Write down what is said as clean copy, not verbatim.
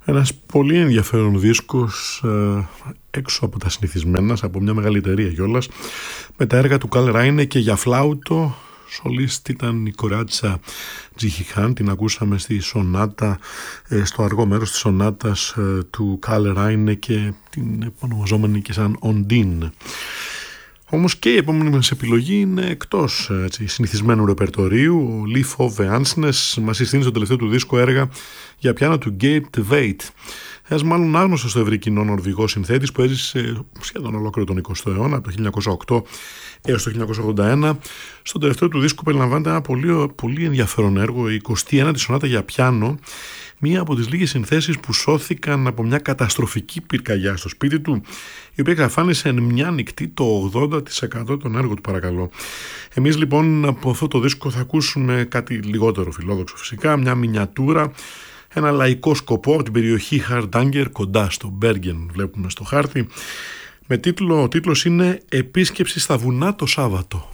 Ένας πολύ ενδιαφέρον δίσκος, έξω από τα συνηθισμένα, από μια μεγάλη εταιρεία κιόλας, με τα έργα του Καλ Ράινε και για φλάουτο. Σολίστ ήταν η Κοράτσα Τζιχιχάν, την ακούσαμε στη σονάτα, στο αργό μέρος της σονάτας του Καλ Ράινε και την ονομαζόμενη και σαν Οντίν. Όμως και η επόμενη μας επιλογή είναι εκτός συνηθισμένου ρεπερτορίου. Ο Λι Φόβε Άνσνες μας συστήνει στο τελευταίο του δίσκο έργα για πιάνο του Γκέιτ Βέιτ. Ένας μάλλον άγνωστος στο ευρύ κοινό νορβηγός συνθέτης που έζησε σχεδόν ολόκληρο τον 20ο αιώνα, από το 1908 έως το 1981. Στον τελευταίο του δίσκο περιλαμβάνεται ένα πολύ ενδιαφέρον έργο, η 21η σονάτα για πιάνο, μία από τις λίγες συνθέσεις που σώθηκαν από μια καταστροφική πυρκαγιά στο σπίτι του, η οποία εξαφάνισε εν μια νυχτή το 80% των έργων του, παρακαλώ. Εμείς λοιπόν από αυτό το δίσκο θα ακούσουμε κάτι λιγότερο φιλόδοξο φυσικά, μια μινιατούρα, ένα λαϊκό σκοπό από την περιοχή Χαρντάγκερ, κοντά στο Μπέργεν, βλέπουμε στο χάρτη, με τίτλο, ο τίτλος είναι «Επίσκεψη στα βουνά το Σάββατο».